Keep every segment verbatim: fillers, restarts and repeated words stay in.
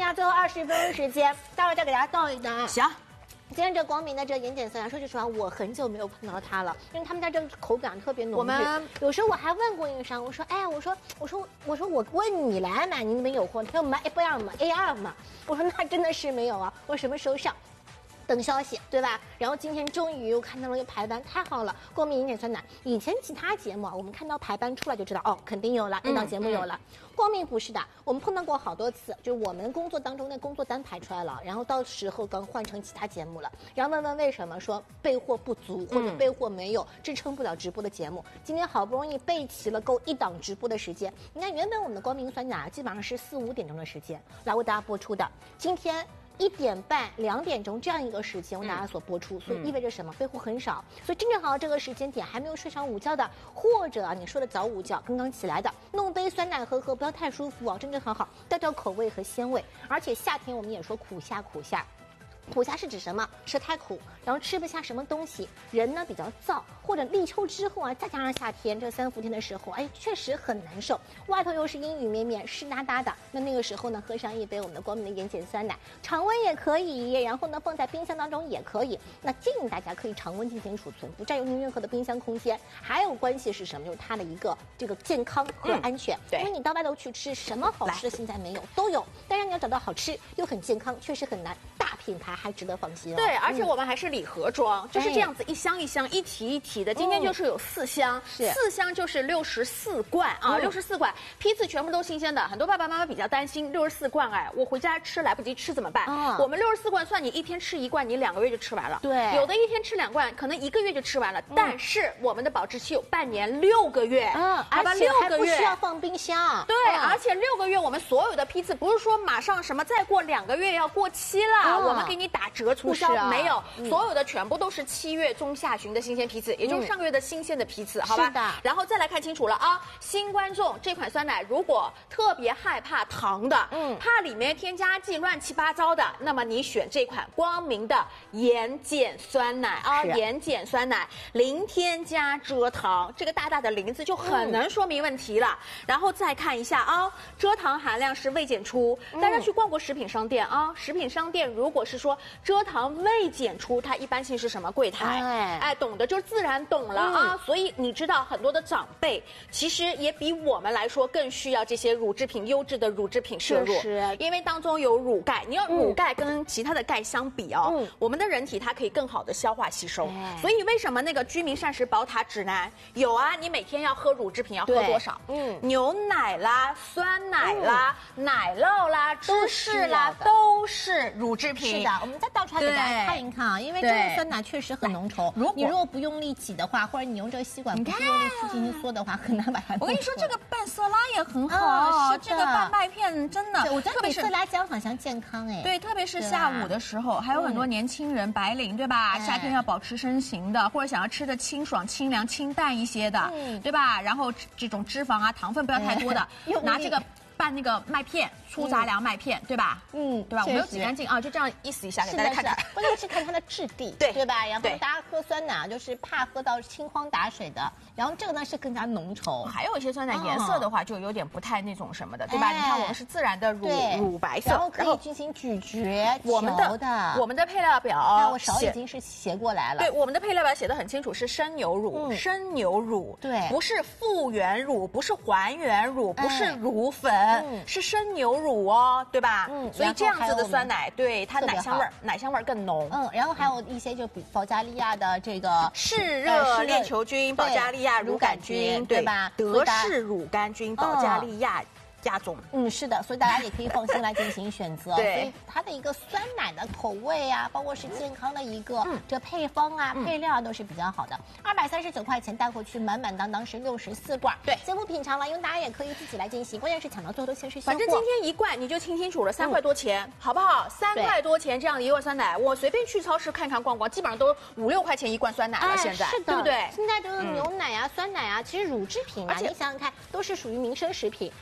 下最后二十分钟时间，待会儿再给大家倒一倒。 行。 今天这光明的这盐碱酸啊，说句实话，我很久没有碰到它了，因为他们家这个口感特别浓郁。 我们有时候我还问供应商，我说，哎，我说，我说，我说，我问你来买，你那边有货？他说买 A 不要嘛 A 二嘛。我说那真的是没有啊，我什么时候上？等消息，对吧？然后今天终于又看到了一个排班，太好了！光明盐碱酸奶，以前其他节目啊，我们看到排班出来就知道，哦，肯定有了，那档节目有了。嗯嗯、光明不是的，我们碰到过好多次，就是我们工作当中那工作单排出来了，然后到时候刚换成其他节目了，然后问问为什么，说备货不足或者备货没有，支撑不了直播的节目。今天好不容易备齐了够一档直播的时间，你看原本我们的光明酸奶基本上是四五点钟的时间来为大家播出的，今天。一点半、两点钟这样一个时间为大家所播出，嗯、所以意味着什么？备货很少，所以真正好这个时间点还没有睡上午觉的，或者啊你说的早午觉刚刚起来的，弄杯酸奶喝喝，不要太舒服啊，真正好好调调口味和鲜味。而且夏天我们也说苦夏苦夏。苦夏是指什么？吃太苦，然后吃不下什么东西，人呢比较燥，或者立秋之后啊，再加上夏天这三伏天的时候，哎，确实很难受。外头又是阴雨绵绵、湿哒哒的，那那个时候呢，喝上一杯我们的光明的盐碱酸奶，常温也可以，然后呢放在冰箱当中也可以。那建议大家可以常温进行储存，不占用您任何的冰箱空间。还有关系是什么？就是它的一个这个健康和安全。嗯、对，因为你到外头去吃，什么好吃的现在没有都有，但是你要找到好吃又很健康，确实很难。大品牌还值得放心哦。 对，而且我们还是礼盒装，嗯、就是这样子一箱一箱、一提一提的。今天就是有四箱，嗯、四箱就是六十四罐啊，六十四罐，批次全部都新鲜的。很多爸爸妈妈比较担心六十四罐，哎，我回家吃来不及吃怎么办？嗯、我们六十四罐算你一天吃一罐，你两个月就吃完了。对，有的一天吃两罐，可能一个月就吃完了。嗯、但是我们的保质期有半年六个月， 嗯， 而且还不需要放冰箱。 对，嗯、而且六个月我们所有的批次不是说马上什么再过两个月要过期了。嗯我们给你打折促销，啊、没有，嗯、所有的全部都是七月中下旬的新鲜批次，也就是上个月的新鲜的批次，嗯、好吧？是的。然后再来看清楚了啊，新观众这款酸奶如果特别害怕糖的，嗯，怕里面添加剂乱七八糟的，那么你选这款光明的盐碱酸奶啊，盐碱酸奶零添加蔗糖，这个大大的零字就很能说明问题了。嗯、然后再看一下啊，蔗糖含量是未检出，嗯、大家去逛过食品商店啊，食品商店如果是说蔗糖未检出，它一般性是什么柜台？哎，哎，懂的就自然懂了、嗯、啊。所以你知道很多的长辈其实也比我们来说更需要这些乳制品，优质的乳制品摄入，是因为当中有乳钙。你要乳钙跟其他的钙相比哦，嗯、我们的人体它可以更好的消化吸收。哎、所以为什么那个居民膳食宝塔指南有啊？你每天要喝乳制品要喝多少？嗯，牛奶啦、酸奶啦、嗯、奶酪啦、芝士啦，都是乳制品。 是的，我们再倒出来给大家看一看啊，因为这个酸奶确实很浓稠。如果你如果不用力挤的话，或者你用这个吸管不是用力去进行缩的话，很难把它。 我跟你说，这个拌色拉也很好，哦、这个拌麦片真的， 我觉得比色拉浆好像健康哎。 对，特别是下午的时候，还有很多年轻人、白领，对吧？夏天要保持身形的，或者想要吃的清爽、清凉、清淡一些的，对吧？然后这种脂肪啊、糖分不要太多的，拿这个。拌那个麦片，粗杂粮麦片，嗯、对吧？嗯，对吧？我没有挤干净啊，就这样意思一下给大家看看。 关键是看它的质地，对对吧？然后大家喝酸奶就是怕喝到清荒打水的，然后这个呢是更加浓稠。 还有一些酸奶颜色的话，就有点不太那种什么的，对吧？你看我们是自然的乳乳白色， 然后可以进行咀嚼。 我们的我们的配料表， 那我手已经是斜过来了。 对，我们的配料表写的很清楚，是生牛乳，生牛乳，对，不是复原乳，不是还原乳，不是乳粉。嗯，是生牛乳哦，对吧？嗯，所以这样子的酸奶，对它奶香味儿，奶香味儿更浓。 嗯，然后还有一些就比保加利亚的这个嗜热链球菌、保加利亚乳杆菌，对吧？德氏乳杆菌、保加利亚。加总， 嗯，是的，所以大家也可以放心来进行选择。对，所以它的一个酸奶的口味啊，包括是健康的一个、嗯、这配方啊、嗯、配料啊都是比较好的。二百三十九块钱带回去，满满当当是六十四罐。对，先不品尝了，因为大家也可以自己来进行。关键是抢到最后都先是现货。 反正今天一罐你就听清楚了，三块多钱，嗯、好不好？三块多钱这样一罐酸奶，我随便去超市看看逛逛，基本上都五六块钱一罐酸奶了。哎、现在是的， 对不对？ 现在这个牛奶啊、嗯、酸奶啊，其实乳制品啊，你想想看，都是属于民生食品，这个价格。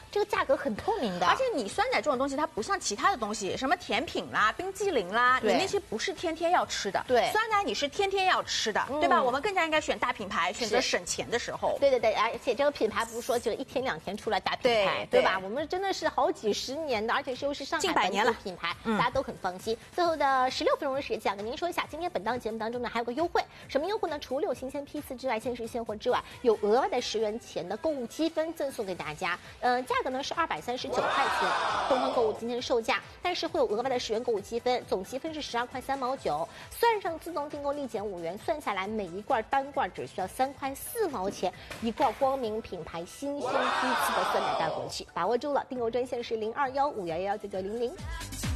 格很透明的。 而且你酸奶这种东西，它不像其他的东西，什么甜品啦、冰激凌啦，你那些不是天天要吃的。 对， 酸奶你是天天要吃的，对吧？我们更加应该选大品牌，选择省钱的时候。 对对对，而且这个品牌不是说就一天两天出来大品牌，对吧？我们真的是好几十年的，而且又是上海本土品牌，大家都很放心。最后的十六分钟的时间，跟您说一下，今天本档节目当中呢还有个优惠，什么优惠呢？除了有新鲜批次之外，限时现货之外，有额外的十元钱的购物积分赠送给大家。呃，价格呢是二百三十九块钱，东方购物今天的售价，但是会有额外的十元购物积分，总积分是十二块三毛九，算上自动订购立减五元，算下来每一罐单罐只需要三块四毛钱，一罐光明品牌新鲜批次的酸奶大国器，把握住了。订购专线是零二幺五幺幺九九零零。